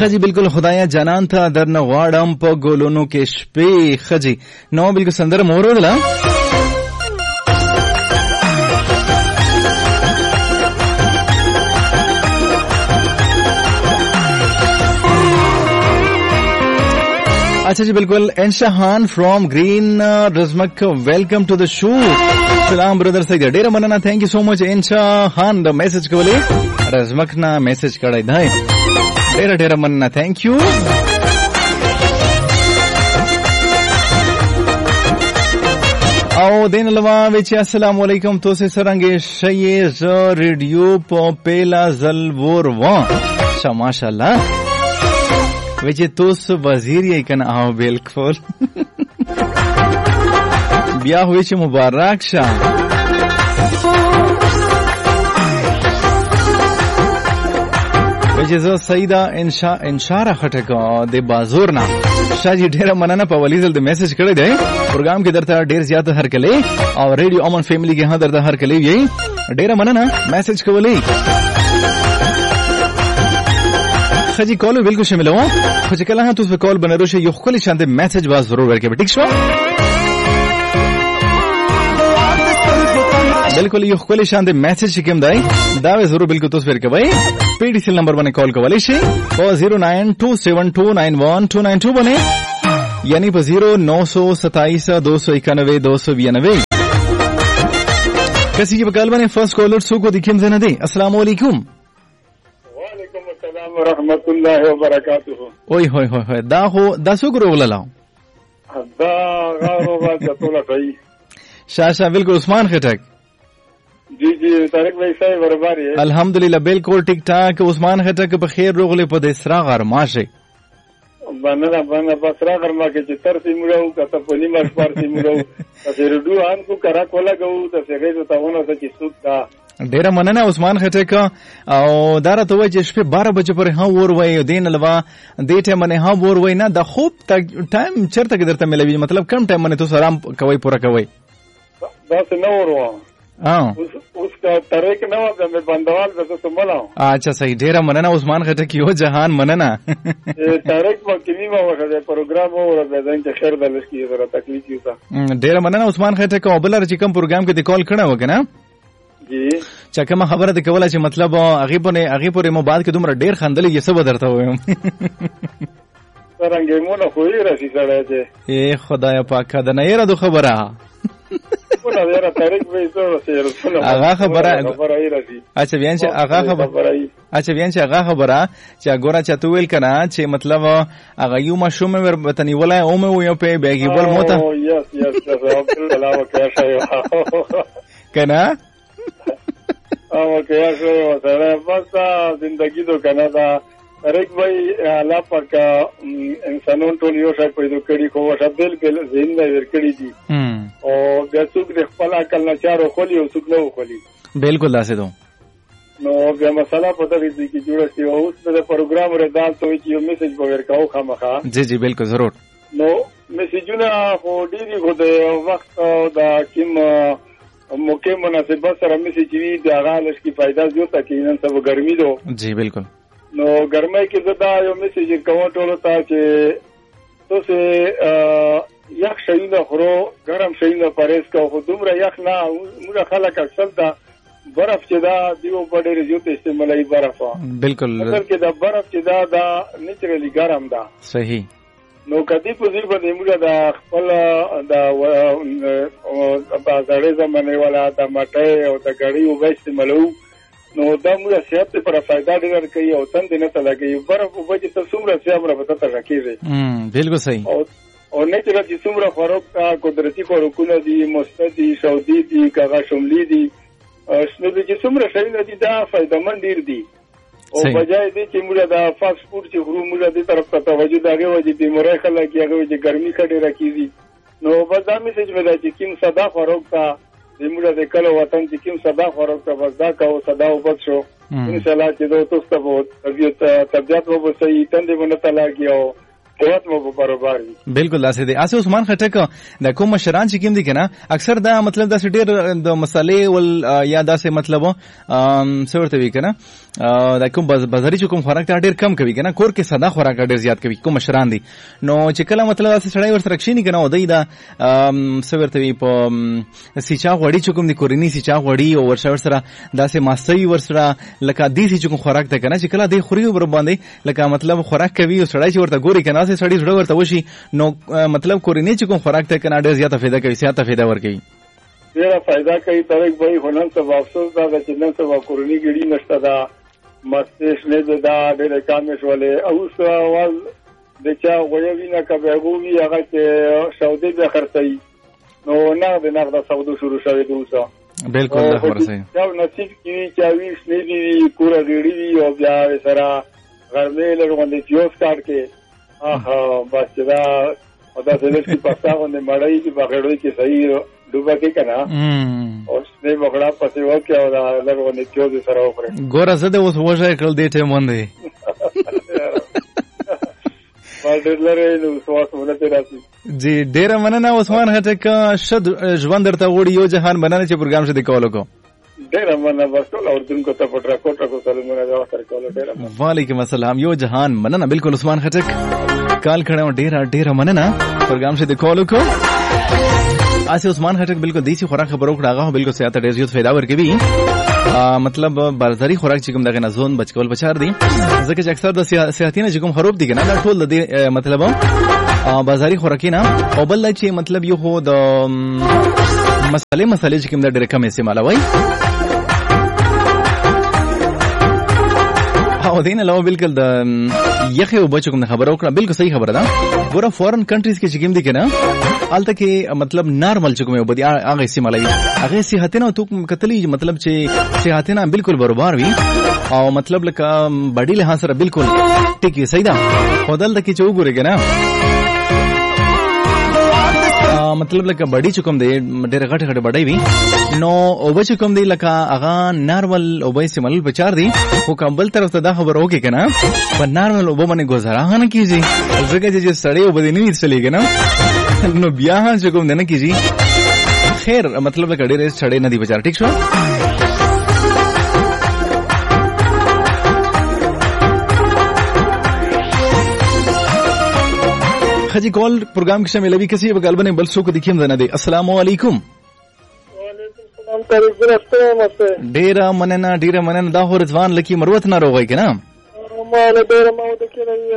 خجی بالکل خدایا جانان ته درنه غواړم په ګلونو کې شپې خجی نو بالکل سندره مورو دلا अच्छा जी बिल्कुल एनशाहान फ्रॉम ग्रीन रजमक वेलकम टू द शो सलाम ब्रदर सही डेरा मनना थैंक यू सो मच एनशाहान द मैसेज कोले रजमक ना मैसेज कड़ाई धाय डेरा डेरा मनना थैंक यू आओ दिन लवा विच अस्सलाम वालेकुम तो से सरंगे शये ज रेडियो प पेला जलवोर वा माशाल्लाह वैसे तो वजीर ये कन आओ बिल्कुल ब्याह हुए छे मुबारक शाह वैसे जो सईदा इंशारा खटका दे बाजूर ना शाह जी ढेर मनाना पवली जल्द मैसेज करे दे प्रोग्राम के दरता ढेर ज्यादा हर कले और रेडियो अमन फैमिली के यहाँ दरता हर कले यही ढेर मनाना मैसेज कवली خجی کالو بالکل شامل ہوں خوش کلا ہاں تو اس پہ کال بنا روشے یو خلی شانتے میسج باز ضرور ورکے بے ٹھیک شو بالکل یو خلی شانتے میسج شکم دائی داوے ضرور بالکل تو اس پہ ورکے بھائی پی ڈی سی نمبر بنے کال کو والی شی 0927291292 بنے یعنی پہ 0927291292 کسی کی بکال بنے فرسٹ کالر سو کو دکھیم زینا دے السلام علیکم ورحمۃ اللہ وبرکاتہ اوئے ہوئے ہوئے دا سو کرو ولالاو دا غارو با جتولا صحیح شاشا بالکل عثمان خټک جی جی طارق بھائی صاحب برابر ہے الحمدللہ بالکل ٹھیک ٹھاک عثمان خټک په خیر روغله په اسرا غرماشه باندې بسرا غرما کې چې تر سي مړو کته په نیمه پر سي مړو چې رډو ان کو کرا کولا غو ته څنګه ته ونه چې سوق دا ډیره مننه عثمان خټک او داره ته وای چې شپه 12 بجې پر ها ور وای دین لوا دې ټیم نه ها ور وای نه د خوب ټایم چرته کې درته ملوي مطلب کم ټایم باندې تو سلام کوي پورا کوي دا څه نو ورو اوس کا طریق نو د بندوال د څه ملاو اچھا صحیح ډیره مننه عثمان خټک یو جهان مننه طریق په کلیمه وخت پروګرام وره د ځین چې خیر دلس کی زره تکلیف یوتا ډیره مننه عثمان خټک او بل چې کوم پروګرام کې د کال کړه وکنه جی چا کومه خبره ده کوله چې مطلب هغه په مو بعد کې دومره ډیر خندلې یې څه بدرته وایم څنګه مونږ خو یې راشي سره ده اے خدای پاک دا نه یره دو خبره ونه یره طریق به زو هغه خبره اچھا بیان چې هغه خبره اچھا بیان چې هغه خبره چې ګوره چې تو ویل کنه چې مطلب هغه یو مشوم ور وطنی ولا اومه یو په بیګي بل موته یس عبدالله وکړه کنه او که یا شوی و سره بس زندگی دو کنه دا طریق بھائی اللہ پاک انسانون ټول یو شای پیدا کړي خو وشا دل په ذهن نه ور کړی دي او بیا څوک د خپل عقل نه چارو خولي او څوک نه خولي بالکل داسې دو نو بیا مسله پته دي چې جوړه شي او اوس د پروګرام ردال ته چې یو میسج وغیر کاو خامخا جی جی بالکل ضرور نو میسجونه خو ډیری خو د وخت دا کیم موقع مناسبت سره مې چې د اغالش کی فائدہ زیاته کې نن سبا ګرمي دو جی بالکل نو ګرمۍ کې زدا یو میسج کوم ټول ته چې تاسو یخ شینه خورو ګرم شینه پرېز کو خو دومره یخ نه موږ خلک اکثر دا برف چې دا دیو په ډېر زیات استعمالي برف بالکل اصل کې دا برف چې دا نیچرلی ګرم ده صحیح نو کدی په دې باندې موږ دا خپل دا بازارې زمانه والا د مټه او د غړي او استعمالو نو دا موږ صحت پر فائدہ ډیر کوي او تند نه تلګي برف په وجه ته څومره صبر پته راکېږي بالکل صحیح او نیچرل چې څومره فروق قدرتي خوراکونه دي مستدي سعودي دي کاغه شملي دي شنو چې څومره شي نه دي دا فائدہ مند ډیر دي او بجای دې چې موږ دا فاست فود چې خورو موږ دې طرف ته توجه داګه وځي بیماری خلک هغه چې ګرمي کډه راکېږي نو بس دا میسج مې دا چې کوم صدا فروق تا موږ د کله وطن چې کوم صدا فروق تا بس دا کو صدا وبښو ان شاء الله چې دوی تاسو ته طبيعت وو صحیح تندې مونږ ته لاګیو قوت مو برابر بالکل داسې دی اسه عثمان خټک د کوم مشران چې کوم دي کنه اکثر دا مطلب دا ډېر د مسالې ول یا داسې مطلب څورته وی کنه دا کوم بازاري چې کوم خوراک ډېر کم کوي کنه کور کې ساده خوراک ډېر زیات کوي کوم مشران دي نو چې کله مطلب تاسو سړی ورسره کښینی کنه او دای دا سورته وی په سیچا غوړی چې کوم دي کورنی سیچا غوړی او ورسره داسې ماستوي ورسره لکه دیسي چې کوم خوراک ته کنه چې کله دای خوري ور باندې لکه مطلب خوراک کوي او سړی چې ورته ګوري کنه سړی زړه ورته وشي نو مطلب کورنی چې کوم خوراک ته کنه ډېر زیاته فایده کوي زیاته فایده ورکوي ډېره فایده کوي طارق بھائی هنن سبا افسوس دا چې نن سبا کورنی ګړي نشته دا مستش نه دا ډېر کامې شولې او سوال د چا غوړی نه کبهغو وی هغه چې سعودي به خرڅي نو نه د سعودي شروع شوی دوسه بالکل دا خبره صحیح یو نصیب کی چاوي شنې دي کور غړي وی او بیا سره غرمه لږه جوس کاټ کې بس دا او دا څه چې پښتاونه مړای چې بغړوي کې صحیح ډوبه کې کنه او سپې بغړا پسې وکي او دا لږه جوس سره وکړي ګوره زه د اوس وژه کړل دې ټیم باندې جی ډیره مننه عثمان هټک شد ژوند درته وړي یو جهان مننه چې پروګرام شه د کولو کو ډیره مننه بس ټول اردن کو ته پټرا کوټه کو سلامونه دا سره کولو ډیره مننه وعلیکم السلام یو جهان مننه بالکل عثمان هټک کال کړه ډیره مننه پروګرام شه د کولو کو اسه عثمان هټک بالکل دیسی خوراک خبرو کړه هغه بالکل سیاته ډیر زیات فائدہ ورکوي مطلب بازاري خوراک چې کوم دغه نزون بچکول بچار دي ځکه چې اکثر د صحتینه چې کوم خراب دي کنه دا ټول د مطلب بازاري خوراکینه او بل چې مطلب یو هو د مسالې چې کوم د ډېر کم استعمالوي او دین علاوه بالکل د یخه او بچو کوم خبره وکړه بالکل صحیح خبره ده ګوره فورن کنټریز کې چې کوم دي کنه الته کې مطلب نارمل چې کوم یو بدی هغه استعمالوي هغه صحتینه تو کتلی مطلب چې صحتینه بالکل برابر وي او مطلب لکه باډي له سره بالکل ټیک صحیح ده خدل د کې چې وګورې کنه مطلب لکه باډي چې کوم دی ډېر غټ باډي وي نو او چې کوم دی لکه هغه نارمل او به استعمال بچار دی خو کمبل طرف ته دا خبر اوکې کنه په نارمل او باندې گزاره نه کیږي ځکه چې سړی او بدی نه چلی کنه نو بیا چې کوم نه کیږي خیر مطلب لکه ډېر سړی نه دی بچار ٹھیک شو خجی کال پروگرام کې شامل وي کسي په غالبا بل څوک دکیم نه دی السلام علیکم وعلیکم السلام طارق ډیره مننه دا هو رضوان لکی مروت نه روغی کنه مال ډیره مو د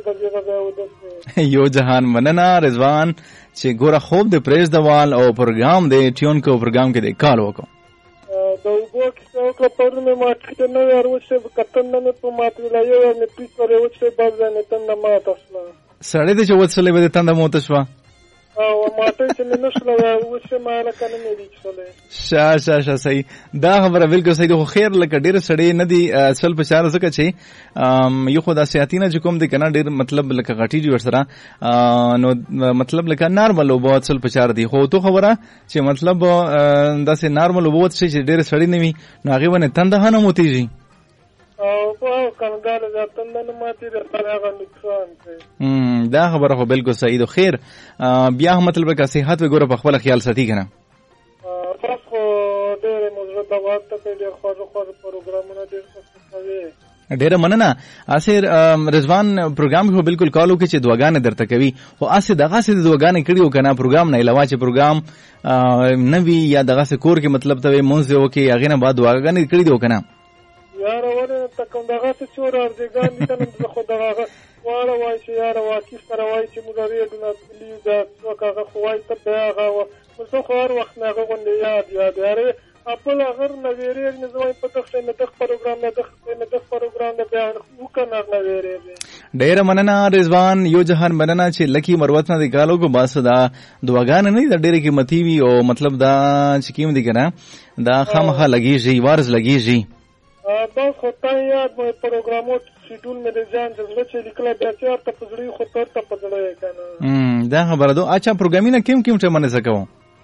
کېږي یو جهان مننه رضوان چې ګوره خوب د پریز دوال او پروگرام د ټیون کو پروگرام کې د کال وکړو د وګو کې څوک په مې ماټ نه وروښه کتن نه په ماټ ویلایو نه پیڅ وروښه باز نه تن نه ماټ اصلا سړی د چوت سره به تند موت شو او ماته چې نه شلو وښه مال کنه نه دي چلے شا صحیح دا خبره بالکل صحیح خو خیر لکه ډیر سړی نه دی اصل په چار زکه چې یو خدا سیاتینه چې کوم دی کنه ډیر مطلب لکه غټی جوړ سره نو مطلب لکه نارمل او بہت اصل په چار دی خو تو خبره چې مطلب داسې نارمل او بہت شي ډیر سړی نه وي نو هغه ونه تند نه موتیږي او په کنګال ځاتن نه ماتي راغلی نقصان کوي دا خبره خو بالکل صحیح ده خیر بیا مطلب که صحت وګوره په خپل خیال ساتي کنه تاسو خو ډېر مزه دا وخت ته ډېر خو پروګرامونه ډېر څه کوي ډېر مننه اسیر رضوان پروګرام خو بالکل کالو کې چې دعاګانې درته کوي خو اسې دغه سې دعاګانې کړیو کنه پروګرام نه علاوه چې پروګرام نوی یا دغه سې کور کې مطلب ته مونږ یو کې هغه نه بعد دعاګانې کړی دیو کنه یار ونه تکم دغه څه چور ارزګان دي کنه خو دغه واړه وای چې یار واکي سره وای چې موږ لري د نسلی دا څوکه خو وای ته هغه وسو خو هر وخت نه غوښنه یاد یار خپل غیر نویری نه زوی په تخته نه د پروګرام نه د پروګرام نه بیان وکنه نویری ډیر مننه رضوان یو جهان مننه چې لکی مروت نه دی ګالو کو بس دا دعاګان نه د ډېر قیمتي وی او مطلب دا چې کیم دی کنه دا خامخه لګیږي وارز لګیږي دا خو ته یاد مې پروګرامو شیډول مې د ځان ځل چې لیکل بیا چې ته پزړی خو ته پزړی کنه دا خبره ده اچھا پروګرامینه کیم ټه منه سکو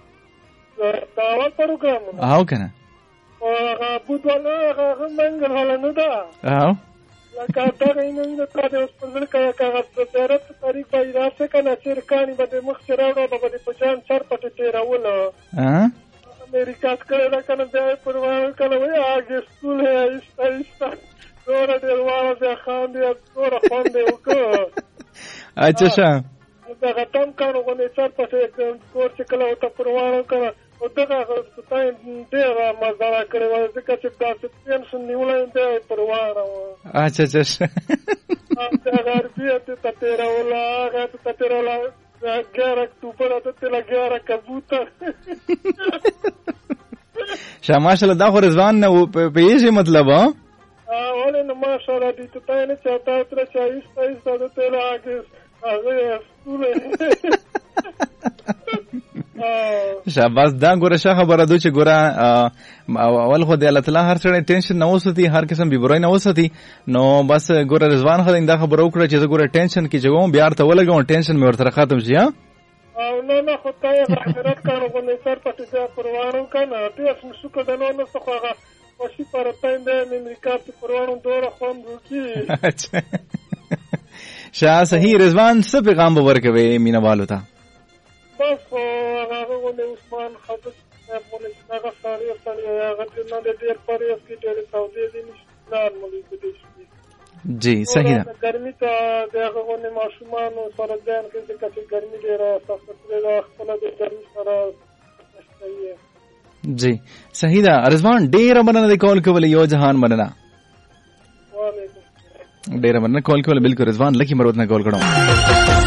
دا پروګرام هاو کنه هغه بوتله هغه منګل ولا نه ده هاو لکه دا نه ته د پزړ کړه هغه ضرورت طریق به راځه کنه چې کانی به مخ راوړو به په جان سر پټه تیراول امریکا کړه کنه دا پروګرام کنه وای هغه سکول ہے ایستا دوره ډېر واړه بیا خاندي دوره خوند یې وکړ. اچھا ښه دغه تم کاڼو غوندې سر پسې کور چې کله ورته پر واړه کړه او دغه ستا یې ډېره مزداره کړې وه ځکه چې داسې پېنشن نیولی دی پر واړه وه. اچھا اچھا ښه هغه عربي ته تېروله هغه ته تېروله 11 اکتوبر ته تېله 11 کبوتر. ښه ماشاءالله دا خو رضوان نه پوهېږي مطلب ولې نه ماشاءالله دې ته تا یې نه چاته تره چا ایسته ایسته د تېله هغه ستولی. شاباس دا ګوره ښه خبره ده چې ګوره اول خو د الله تعالی هر سړی ټینشن نه وساتي هر قسم بیمارۍ نه وساتي نو بس ګوره رضوان خو دا خبره وکړه چې زه ګوره ټینشن کې چې وم بیا ورته ولګوم ټینشن مې ورته ختم شي. نه خو تا یې حیرت کاڼو غوندې سر پسې بیا پر واړم که نه ډېر شکر د نور نسته خو هغه خوشي پرتین دی امریکا چې پر واړم دوره خوند وکړي. ښه صحیح رضوان څه پیغام به ورکوې مینه والو ته؟ بس خو هغه غوندې عثمان خبر صاحب غوندې چې هغه سړی هغه نه دی ډېر پرهیز کړي ډېرې سودې دي نشي نارملي کېدای شي. جی صحیح ده. ګرمي ته د هغه غوندې ماشومانو سره ځان کوي ځکه چې ګرمي ډېره سخته کړې ده خپله د ګرمي سره مشتهي. جی صحیح ده رضوان ډېره مننه د کال کولی یو جهان مننه. وعلیکم ډېره مننه کال کولی بالکل رضوان لکی مروت نه کال کړم.